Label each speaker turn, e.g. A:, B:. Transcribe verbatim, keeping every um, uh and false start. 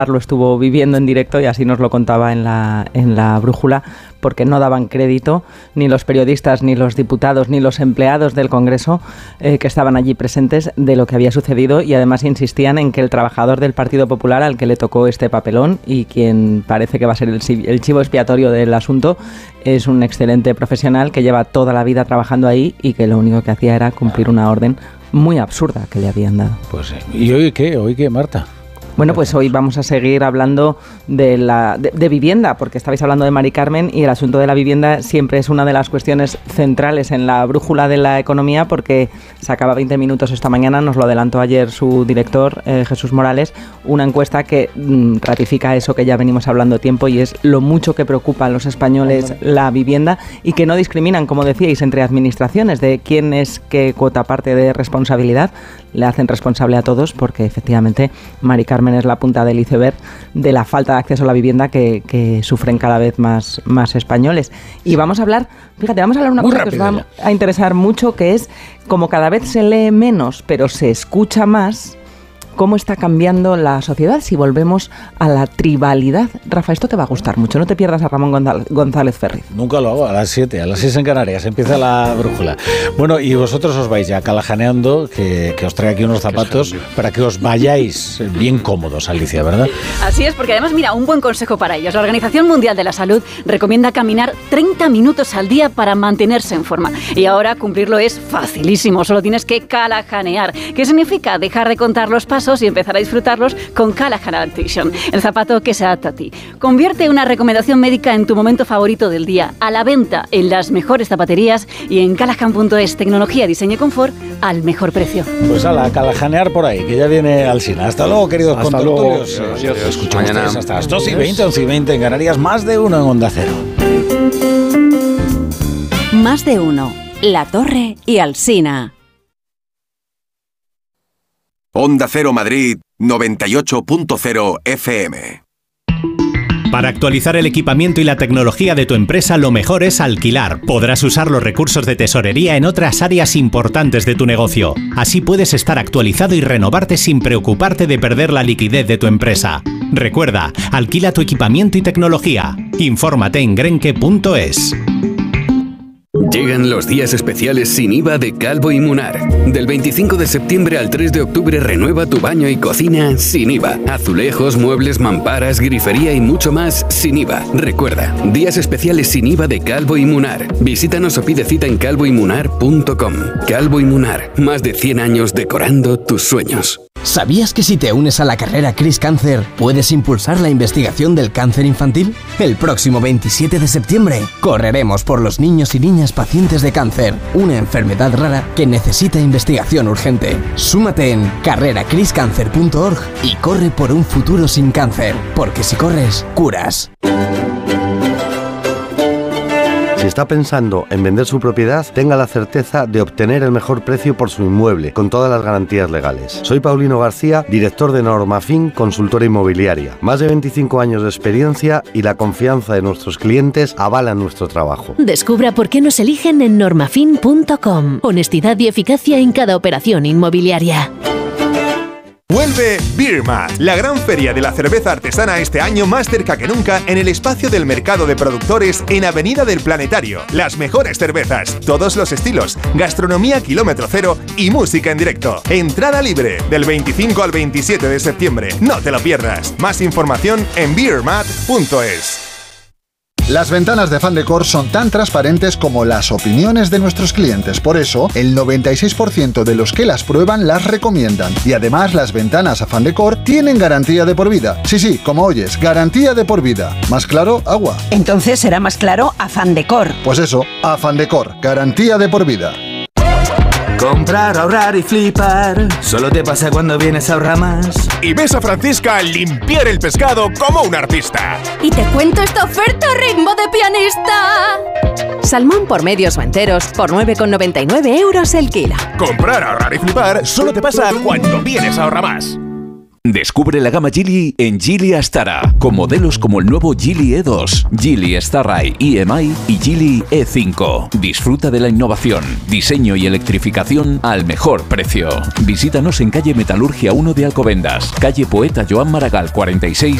A: lo estuvo viviendo en directo y así nos lo contaba en la, en la brújula, porque no daban crédito ni los periodistas, ni los diputados, ni los empleados del Congreso eh, que estaban allí presentes de lo que había sucedido, y además insistían en que el trabajador del Partido Popular al que le tocó este papelón y quien parece que va a ser el, el chivo expiatorio del asunto es un excelente profesional que lleva toda la vida trabajando ahí y que lo único que hacía era cumplir una orden muy absurda que le habían dado.
B: Pues sí. ¿Y hoy qué? ¿Hoy qué, Marta?
A: Bueno, pues hoy vamos a seguir hablando de, la, de, de vivienda, porque estabais hablando de Mari Carmen y el asunto de la vivienda siempre es una de las cuestiones centrales en la brújula de la economía, porque sacaba veinte minutos esta mañana, nos lo adelantó ayer su director, eh, Jesús Morales, una encuesta que mm, ratifica eso que ya venimos hablando tiempo, y es lo mucho que preocupa a los españoles la vivienda, y que no discriminan, como decíais, entre administraciones de quién es qué cuota parte de responsabilidad. Le hacen responsable a todos, porque efectivamente Mari Carmen es la punta del iceberg de la falta de acceso a la vivienda que, que sufren cada vez más, más españoles. Y vamos a hablar, fíjate, vamos a hablar una Muy cosa que os va ya. a interesar mucho, que es como cada vez se lee menos, pero se escucha más, cómo está cambiando la sociedad si volvemos a la tribalidad. Rafa, esto te va a gustar mucho, no te pierdas a Ramón González, González Ferriz.
B: Nunca lo hago, a las siete, a las seis en Canarias, empieza la brújula. Bueno, y vosotros os vais ya calajaneando, que, que os traigo aquí unos zapatos para que os vayáis bien cómodos, Alicia, ¿verdad?
C: Así es, porque además, mira, un buen consejo para ellos. La Organización Mundial de la Salud recomienda caminar treinta minutos al día para mantenerse en forma. Y ahora cumplirlo es facilísimo, solo tienes que calajanear. ¿Qué significa? Dejar de contar los pasos y empezar a disfrutarlos con Callahan Adaptation, el zapato que se adapta a ti. Convierte una recomendación médica en tu momento favorito del día, a la venta en las mejores zapaterías y en callahan punto es, tecnología, diseño y confort al mejor precio.
B: Pues a la callajanear por ahí, que ya viene Alsina. Hasta luego, queridos contertulios. Escuchamos ustedes hasta las dos y veinte, once y veinte en Canarias, más de uno en Onda Cero.
D: Más de uno, La Torre y Alsina.
E: Onda Cero Madrid, noventa y ocho punto cero F M.
F: Para actualizar el equipamiento y la tecnología de tu empresa, lo mejor es alquilar. Podrás usar los recursos de tesorería en otras áreas importantes de tu negocio. Así puedes estar actualizado y renovarte sin preocuparte de perder la liquidez de tu empresa. Recuerda, alquila tu equipamiento y tecnología. Infórmate en grenke punto es.
G: Llegan los días especiales sin I V A de Calvo y Munar. Del veinticinco de septiembre al tres de octubre renueva tu baño y cocina sin I V A. Azulejos, muebles, mamparas, grifería y mucho más sin I V A. Recuerda, días especiales sin I V A de Calvo y Munar. Visítanos o pide cita en calvo y munar punto com. Calvo y Munar, más de cien años decorando tus sueños.
H: ¿Sabías que si te unes a la carrera Cris Cáncer puedes impulsar la investigación del cáncer infantil? El próximo veintisiete de septiembre correremos por los niños y niñas pacientes de cáncer, una enfermedad rara que necesita investigación urgente. Súmate en carrera cris cáncer punto org y corre por un futuro sin cáncer, porque si corres, curas.
I: Si está pensando en vender su propiedad, tenga la certeza de obtener el mejor precio por su inmueble, con todas las garantías legales. Soy Paulino García, director de Normafin, consultora inmobiliaria. Más de veinticinco años de experiencia y la confianza de nuestros clientes avalan nuestro trabajo.
J: Descubra por qué nos eligen en normafin punto com. Honestidad y eficacia en cada operación inmobiliaria.
K: Vuelve Beer Mat, la gran feria de la cerveza artesana este año más cerca que nunca en el espacio del mercado de productores en Avenida del Planetario. Las mejores cervezas, todos los estilos, gastronomía kilómetro cero y música en directo. Entrada libre del veinticinco al veintisiete de septiembre. No te lo pierdas. Más información en beer mat punto es.
L: Las ventanas de Fandecor son tan transparentes como las opiniones de nuestros clientes. Por eso, el noventa y seis por ciento de los que las prueban las recomiendan. Y además, las ventanas a Fandecor tienen garantía de por vida. Sí, sí, como oyes, garantía de por vida. ¿Más claro? Agua.
M: Entonces será más claro a Fandecor.
L: Pues eso, a Fandecor, garantía de por vida.
N: Comprar, ahorrar y flipar, solo te pasa cuando vienes a Ahorramás.
K: Y ves a Francisca limpiar el pescado como un artista.
O: Y te cuento esta oferta ritmo de pianista.
D: Salmón por medios o enteros por nueve con noventa y nueve euros el kilo.
K: Comprar, ahorrar y flipar solo te pasa cuando vienes a Ahorramás.
P: Descubre la gama Geely en Geely Astara, con modelos como el nuevo Geely E dos, Geely Starride E M I y Geely E cinco. Disfruta de la innovación, diseño y electrificación al mejor precio. Visítanos en calle Metalurgia uno de Alcobendas, calle Poeta Joan Maragall cuarenta y seis